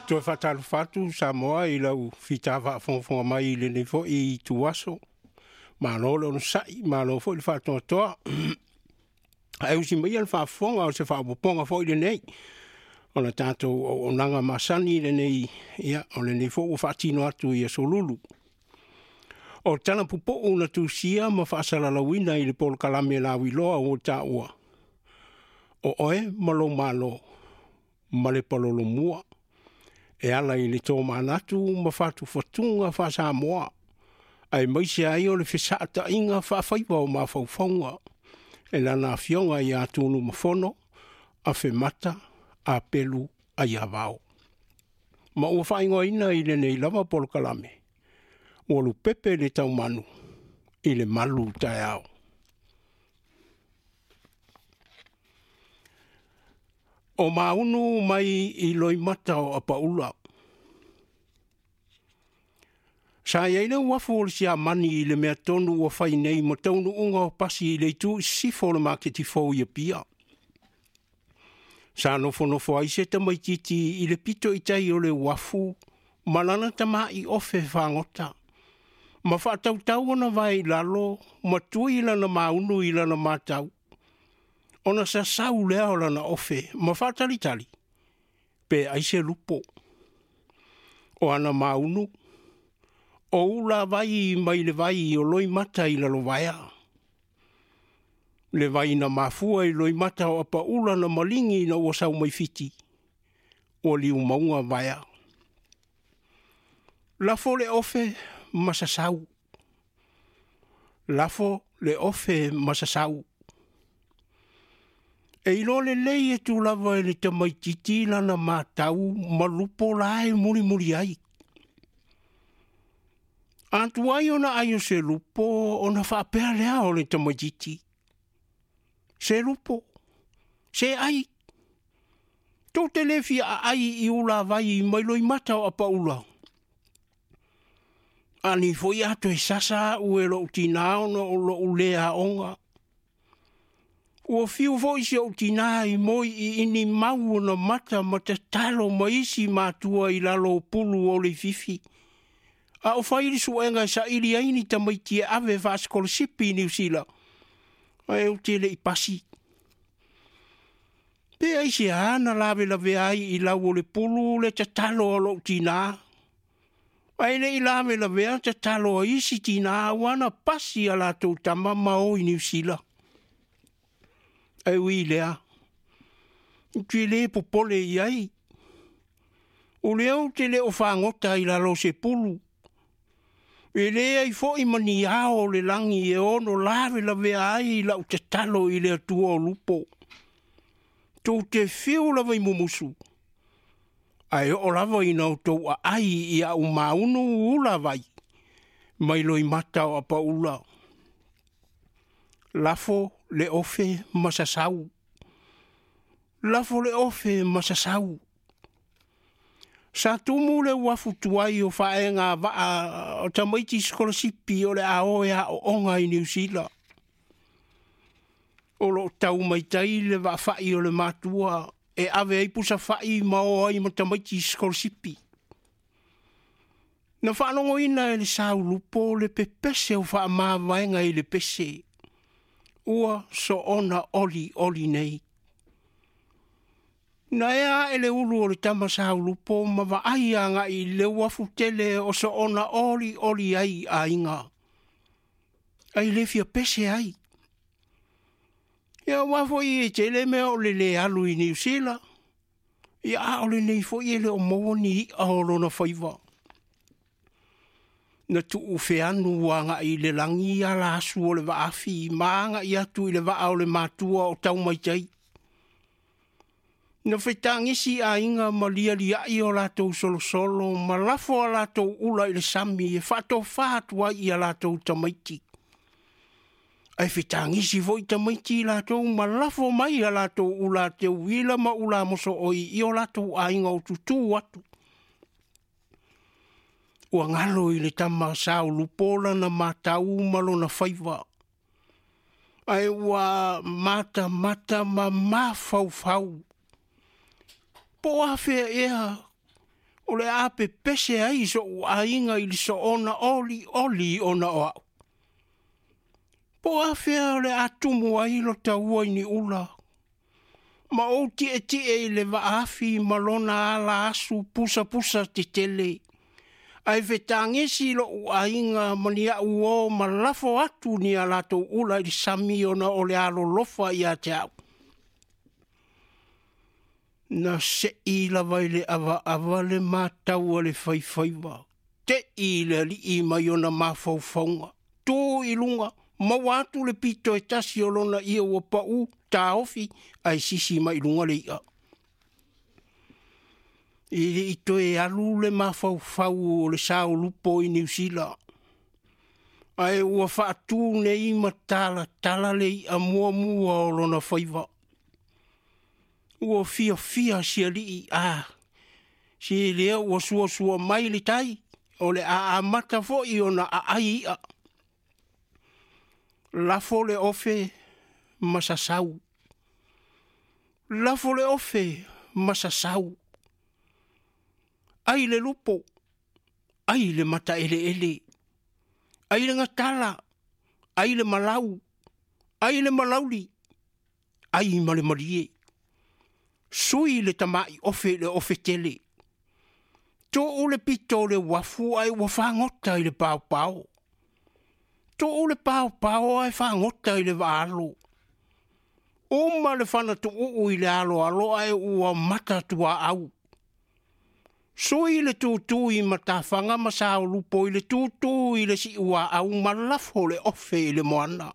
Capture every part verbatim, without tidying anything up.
Toi fatal fatu Samoa i lau fitava fonfonga mai i le nei fo i tuaso. Ma lo lo sai, ma lo fo il fatu toa. Ai usi mai al fa fonga o se fa ponga fo i le nei. Ona tato o nanga masani le nei ia o le nei fo o fatino atu i solulu. O tana pupo una tu sia ma fa sala lawina i le pol kalame la wiloa o ta ua. O oe malo malo ma le palolo mua. E ala i le tō manatu ma fatu fatunga fa Samoa. Ai maise ai o le fesata inga fa faiwa o ma faufaunga. E lana fionga i atunu mafono, a fe mata, a pelu, a iavao. Ma ua whaingoa ina i le nei lava polo kalame. Ua lu pepe le tau manu, i le malu tai au. O maunu mai i loi mata o apaula. Sa iei le wafu o le sia mani i le mea tonu o whai nei mo taunu unga o pasi i le tu sifo le maketi fau ia pia. Sa nofo nofo aise ta mai titi i le pito i tai o le wafu, malana tama i ofe whangota. Ma whaatau tau ona vai lalo, ma tui lana maunu i lana matau. Ona sa sau lea o lana ofe, ma whaatali tali. Pe aise lupo. O ana maunu, o ula vai mai le vai o loi mata i lalo vaia. Le vai na mafua i loi mata o apa ula na malingi na ua sau mai fiti. O liu maunga vaia. Lafo le ofe masasau. Lafo le ofe masasau. E ilo le lei e tu lava e le tamaititi lana matau malupo lae muri muri ai. Antu ai ona ai o se lupo ona whaapea lea o le tamaititi. Se lupo. Se ai. Tō te lefi a ai i ula vai i mailo i mata o apa ula. Ani foi ato e sasa ue lo utina ona o lo ulea onga. Ua fiu foi se utina i moi i ini mau na mata ma te talo ma isi matua i lalo pulu o le fifi. A o whairi suenga sa iri aini tamaiti e ave vaskol sipi New Zealand. A e utele i pasi. Pe aise ana lawe lawe ai i lau o le pulu le te talo o lo tina. A ele i lawe lawe a te talo o isi tina wana pasi a la tau tama mao i New Zealand. E ui lea. Tui le popole i ai. O leo te le o whangota i lalo se pulu. E lea i fo i mani ao le langi e ono lawe lawe ai i lau te talo i le atua o lupo. Tō te whiu lawa i mumusu. Ai o lawa i nau tau a ai i a umaunu ula vai. Mailo i mata o apa ula. Lafo le ofe masasau. Lafo le ofe masasau. Sa tumu le wafu tuai o whaenga waa o tamaiti skolasipi o le aoea o onga i New Zealand. O lo tau mai tai le wa whai o le matua e ave ei pusa whai mao ai ma tamaiti skolasipi. Na whanongo ina e le sau lupo le pepese o wha maa vaenga i le pese. Ua so ona oli oli nei. Na ea ele ulu o le tama sau lupo ma wa ai anga i le wafu tele o so ona oli oli ai a inga. Ai le fia pese ai. Ia wafo i e tele me o le le alu i New Zealand. Ia a o le nei fo i ele o mawani i a holona whaiva. Na tu ufe anu wanga i le langi a la asu o le waafi, maanga i atu i le waa o le matua o tau mai tai. Na whetangisi a inga malia li ai o latou solo solo, ma lafo a latou ula i le sami, e whato whaatua i a latou tamaiti. Ai whetangisi voi tamaiti i latou, ma lafo mai a latou ula te uila ma ula moso oi i o latou a inga o tutu atu. Ua ngalo i le tama sao lupola na matau malo na whaiva. Ai ua mata mata ma mafau fau. Po a whea ea O le a pe pese ai so u ainga i so ona oli oli ona o au. Po a fea le a tumu ai lo ta ua ni ula. Ma o ti e ti e le va afi malona ala asu pusa pusa te tele. Ai vetangesi lo u ainga mania uo malafo atu ni alato ula i sami ona o le alo lofa i a te au. Na se i la vai le ava ava le matau le fai faiwa. Te i le li i mai ona mafau faunga. Tō i lunga, mawatu le pito e tasi o lona ia ua pau, tā ofi, ai sisi mai lunga le ia. I le ito e alu le mafau fau o le sao lupo i New Zealand. Ai ua whaatu ne i matala tala le i a mua mua o lona faiwa. Ua fia fia sia li i a. Si lea ua sua sua mai le tai. O le a a mata fo i ona a ai ia. Lafo le ofe masasau. Lafo le ofe masasau. Ai le lupo. Ai le mata ele ele. Ai le ngatala. Ai le malau. Ai le malauli. Ai male malie. Sui le tamai ofe le ofe tele. To o le pito le wafu ai wafangota i le pau pau. To o le pau pau ai whangota i le waalo. O ma le whana tu uu i le alo alo ai ua mata tua au. Sui le tūtū i matawhanga masao lupo i le tūtū i le si ua au malafo le ofe i le moana.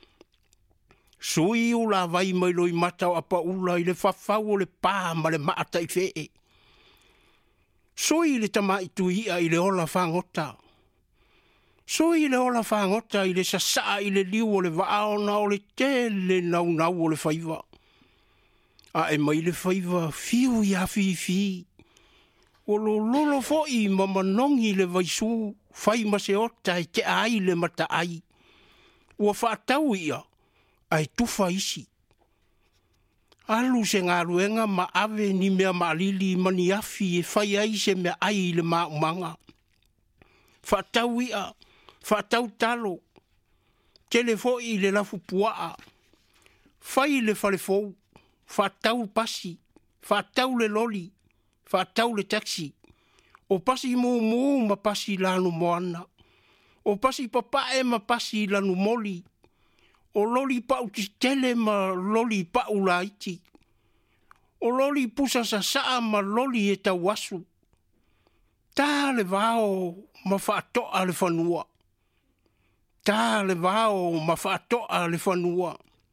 Sui u la vai mai loi matau apa ula i le whawhau o le pā ma le maata i whee. Sui le tamai tuia i le ola whangota. Sui le ola whangota i le sasa i le liu o le waaona o le tele nau nau o le whaiva. A e mai le whaiva fiu i a fi fi. O lo lolo fo i mamanongi le vaisu whai maseota i te ai le mata ai. Ua whaatau ia. Ai tufa isi. Alu se ngā ruenga ma ave ni mea maalili mani afi e whai ai se mea ai le maa umanga. Whaatau ia, whaatau talo, telefo i le lafu puaa, whai le whalefou, whaatau pasi, whaatau le loli, whaatau le taxi, o pasi mō mō ma pasi lanu moana, o pasi papae ma pasi lanu moli, o loli pau ti tele ma loli pau la iti. O loli pusa sa saa ma loli e tau asu. Tā le vao ma whaatoa le whanua. Tā le vao ma whaatoa le whanua.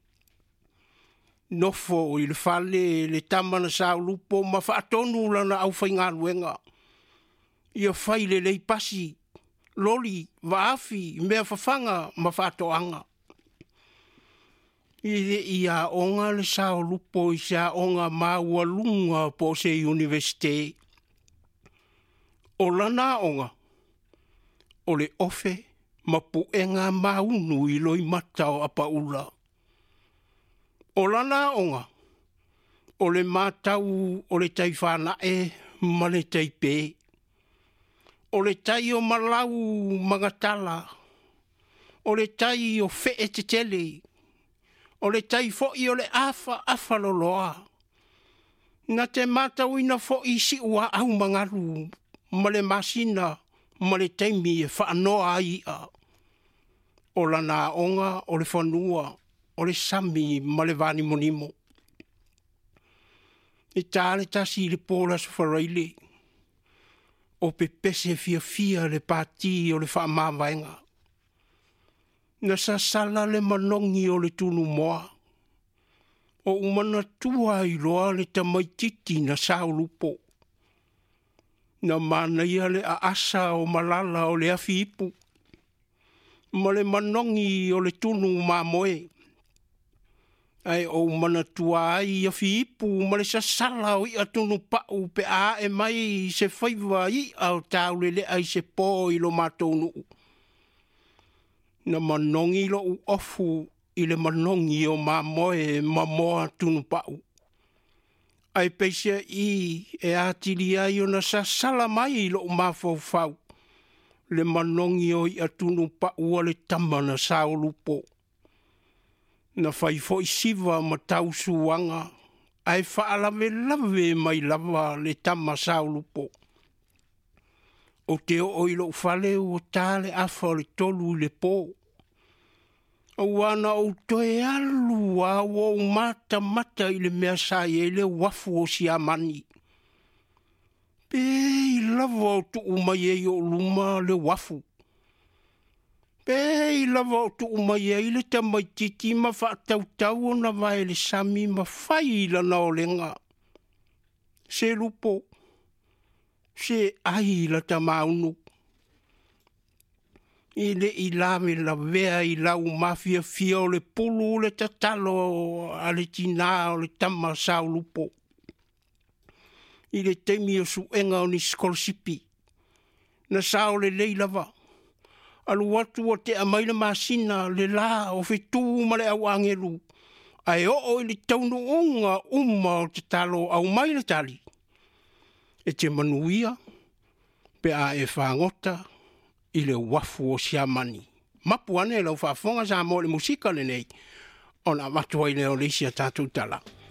Nofo i le whale le tamana sa lupo ma whaatonu lana au whainga luenga. Ia whai le lei pasi, loli, waafi, mea whawhanga ma whaatoanga. I ia onga le sao lupo i sa onga maua lunga po se universite. O lana onga, o le ofe ma puenga maunu i loi matao apa ula. O lana onga, o le matau o le taifana e ma le taipe. O le tai o malau mangatala. O le tai o fee te tele. O le tai fo'i o le afa afa loloa. Na te matau ina fo'i si ua au mangaru. Ma le masina, ma le taimi e whaanoa ai a. O la nā onga, o le whanua, o le sami, ma le vani monimo. E tāle tasi le pōla sufaraile. O pe pese fia fia le pāti o le whaamāwaenga. Na sa sala le manongi o le tunu moa. O umana tua i roa le tamaititi na sao lupo. Na mana ia le a asa o malala o le afi ipu. Ma le manongi o le tunu mamoe. Ai o umana tua ai afi ipu ma le sa sala o i a tunu pau pe a e mai se whaiva i au tau le le ai se pō i lo mātou nuu. Na manongi lo u ofu i le manongi o mamoe mamoa tunu pau. Ai peisia i e atiri ai o na sasala mai i lo mafau le manongi o i atunu pa ua le tama na saolupo. Na fai foi siva ma tausuanga ai whaalave lave mai lava le tama saolupo. O te o ilo ufale o tale afa o le tolu le po. O wana o toe alu a o mata mata i le mea sai e le wafu o si amani. Pe i lava o tu umai e o luma le wafu. Pe i lava o tu umai e le tamaititi ma wha tau tau o na vai le sami ma fai la na o lenga. Se lupo. Se ai la tamaunu. I le i lave la vea i lau mafia fia o le pulu o le tatalo a le tina o le tama sao lupo. I le temi o suenga o ni skolsipi. Na sao le leilava. Alu watu o te amaila masina le la o fitu ma le au angelu. Ai o o i le taunu unga umma o te talo au mai le tali. E te manuia pe a e whangota i le wafu o siamani. Mapu ane lau whafonga sa mo le musika le nei. Ona matua i leo leisia tātou tala.